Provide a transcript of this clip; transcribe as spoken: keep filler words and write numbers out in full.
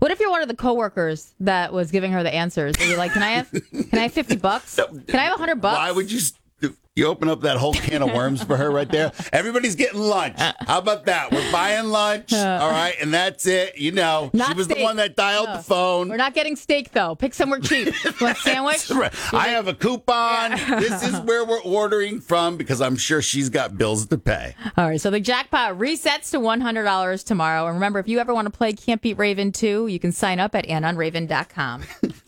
What if you're one of the coworkers that was giving her the answers? And you're like, can I have, can I have fifty bucks? Can I have a hundred bucks? Why would you? You open up that whole can of worms for her right there. Everybody's getting lunch. How about that? We're buying lunch, all right, and that's it. You know, Not she was steak. the one that dialed No. the phone. We're not getting steak, though. Pick somewhere cheap. You want a sandwich? Right. I have a coupon. This is where we're ordering from because I'm sure she's got bills to pay. All right, so the jackpot resets to one hundred dollars tomorrow. And remember, if you ever want to play Can't Beat Raven two, you can sign up at ann on raven dot com.